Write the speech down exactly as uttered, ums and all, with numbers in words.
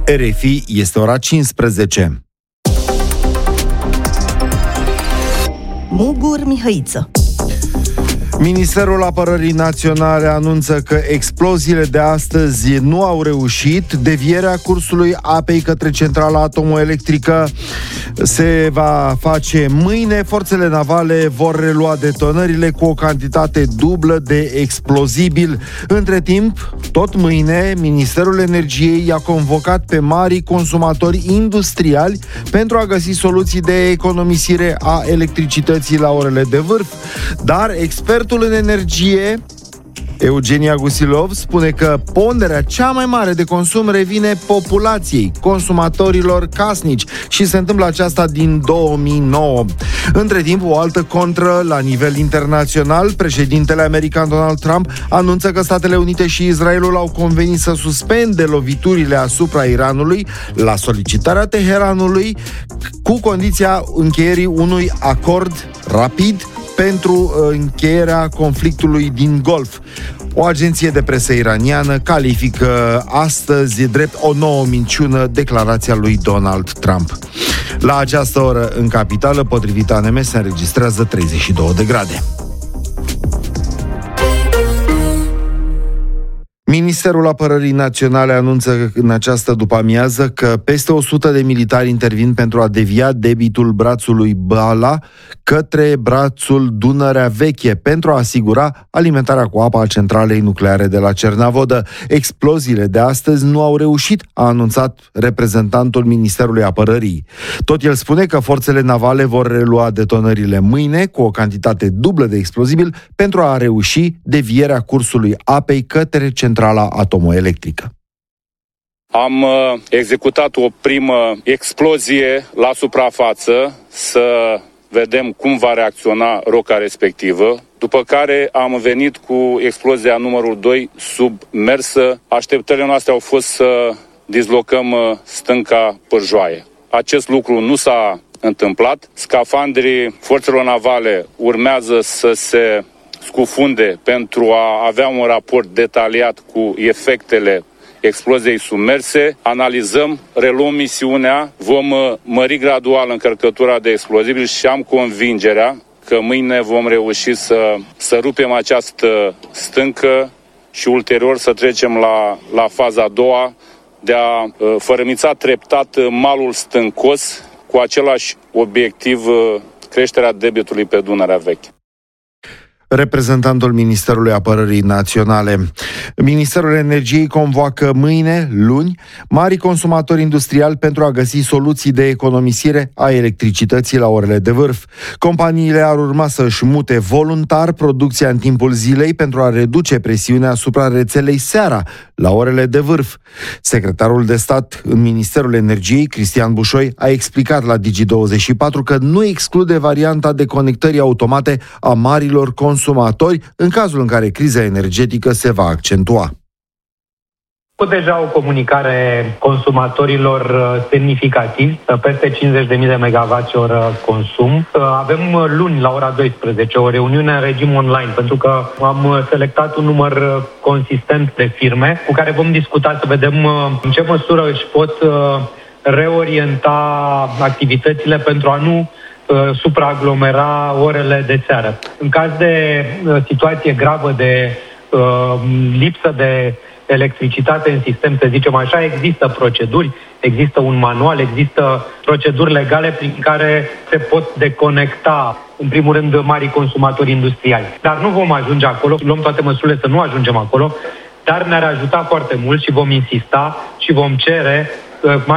R F I, este ora cincisprezece. Mugur Mihăiță. Ministerul Apărării Naționale anunță că exploziile de astăzi nu au reușit. Devierea cursului apei către centrala atomoelectrică se va face mâine. Forțele navale vor relua detonările cu o cantitate dublă de explozibil. Între timp, tot mâine, Ministerul Energiei i-a convocat pe marii consumatori industriali pentru a găsi soluții de economisire a electricității la orele de vârf. Dar expertul în energie, Eugenia Gusilov, spune că ponderea cea mai mare de consum revine populației, consumatorilor casnici, și se întâmplă aceasta din două mii nouă. Între timp, o altă contră la nivel internațional. Președintele american Donald Trump anunță că Statele Unite și Israelul au convenit să suspende loviturile asupra Iranului la solicitarea Teheranului, cu condiția încheierii unui acord rapid pentru încheierea conflictului din Golf. O agenție de presă iraniană califică astăzi drept o nouă minciună declarația lui Donald Trump. La această oră, în capitală, potrivit A N M, se înregistrează treizeci și două de grade. Ministerul Apărării Naționale anunță în această după-amiază că peste o sută de militari intervin pentru a devia debitul brațului Bala către brațul Dunărea Veche pentru a asigura alimentarea cu apă a centralei nucleare de la Cernavodă. Exploziile de astăzi nu au reușit, a anunțat reprezentantul Ministerului Apărării. Tot el spune că forțele navale vor relua detonările mâine cu o cantitate dublă de explozibil pentru a reuși devierea cursului apei către centrala atomoelectrică. Am uh, executat o primă explozie la suprafață să vedem cum va reacționa roca respectivă, după care am venit cu explozia numărul doi submersă. Așteptările noastre au fost să dislocăm uh, stânca Pârjoaie. Acest lucru nu s-a întâmplat. Scafandrii forțelor navale urmează să se scufunde pentru a avea un raport detaliat cu efectele exploziei submerse. Analizăm, reluăm misiunea, vom mări gradual încărcătura de explozibili și am convingerea că mâine vom reuși să, să rupem această stâncă și ulterior să trecem la, la faza a doua de a fărâmița treptat malul stâncos cu același obiectiv, creșterea debitului pe Dunărea Veche. Reprezentantul Ministerului Apărării Naționale. Ministerul Energiei convoacă mâine, luni, mari consumatori industriali pentru a găsi soluții de economisire a electricității la orele de vârf. Companiile ar urma să-și mute voluntar producția în timpul zilei pentru a reduce presiunea asupra rețelei seara, la orele de vârf. Secretarul de stat în Ministerul Energiei, Cristian Bușoi, a explicat la Digi douăzeci și patru că nu exclude varianta de conectări automate a marilor consumatori în cazul în care criza energetică se va accentua. Cu deja o comunicare consumatorilor semnificativ, peste cincizeci de mii de megawatt oră consum. Avem luni la ora douăsprezece o reuniune în regim online, pentru că am selectat un număr consistent de firme cu care vom discuta să vedem în ce măsură își pot reorienta activitățile pentru a nu supraaglomera orele de seară. În caz de situație gravă de uh, lipsă de electricitate în sistem, să zicem așa, există proceduri, există un manual, există proceduri legale prin care se pot deconecta, în primul rând, marii consumatori industriali. Dar nu vom ajunge acolo, luăm toate măsurile să nu ajungem acolo, dar ne-ar ajuta foarte mult și vom insista și vom cere uh,